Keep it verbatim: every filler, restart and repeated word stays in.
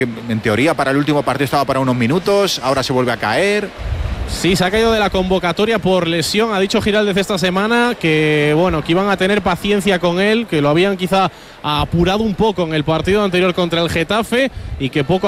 en teoría para el último partido estaba para unos minutos, ahora se vuelve a caer. Sí, se ha caído de la convocatoria por lesión. Ha dicho Giraldez esta semana que bueno, que iban a tener paciencia con él, que lo habían quizá apurado un poco en el partido anterior contra el Getafe y que poco a